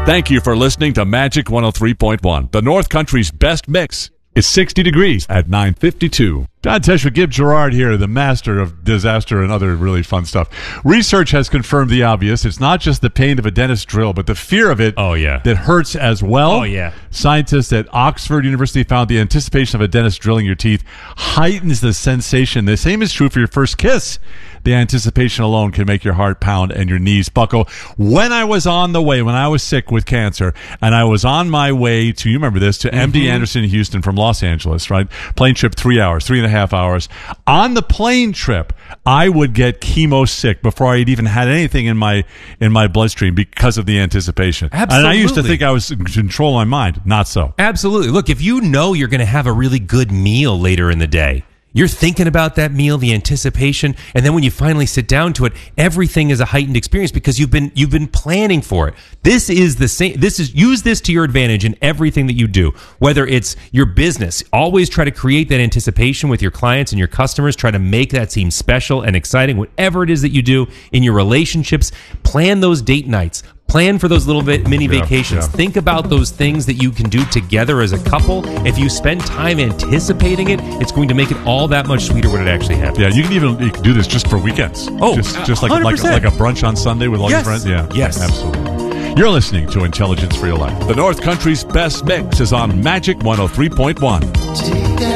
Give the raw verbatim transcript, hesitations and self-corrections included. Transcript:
Thank you for listening to Magic one oh three point one, the North Country's best mix. It's sixty degrees at nine fifty-two. John Tesh with Gib Gerard here, the master of disaster and other really fun stuff. Research has confirmed the obvious. It's not just the pain of a dentist drill, but the fear of it oh, yeah. that hurts as well. Oh, yeah. Scientists at Oxford University found the anticipation of a dentist drilling your teeth heightens the sensation. The same is true for your first kiss. The anticipation alone can make your heart pound and your knees buckle. When I was on the way, when I was sick with cancer, and I was on my way to, you remember this, to mm-hmm. M D Anderson in Houston from Los Angeles, right? Plane trip, three hours, three and a half hours. On the plane trip, I would get chemo sick before I'd even had anything in my in my bloodstream because of the anticipation. Absolutely. And I used to think I was in control of my mind. Not so. Absolutely. Look, if you know you're going to have a really good meal later in the day, you're thinking about that meal, the anticipation, and then when you finally sit down to it, everything is a heightened experience because you've been you've been planning for it. This is the same. This is use this to your advantage in everything that you do. Whether it's your business, always try to create that anticipation with your clients and your customers. Try to make that seem special and exciting. Whatever it is that you do in your relationships, plan those date nights. Plan for those little bit, mini yeah, vacations. yeah. Think about those things that you can do together as a couple. If you spend time anticipating it, it's going to make it all that much sweeter when it actually happens. Yeah, you can even you can do this just for weekends. Oh, just, just like, one hundred like percent. like a brunch on Sunday with all Yes. your friends. Yeah, Yes. absolutely. You're listening to Intelligence for Your Life. The North Country's best mix is on Magic one oh three point one.